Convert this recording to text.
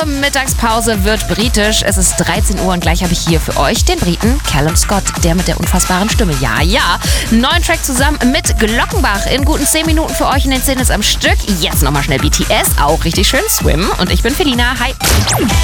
Mittagspause wird britisch. Es ist 13 Uhr und gleich habe ich hier für euch den Briten Callum Scott, der mit der unfassbaren Stimme. Ja, ja. Neuen Track zusammen mit Glockenbach in guten 10 Minuten für euch in den 10 ist am Stück. Jetzt nochmal schnell BTS, auch richtig schön Swim. Und ich bin Felina. Hi.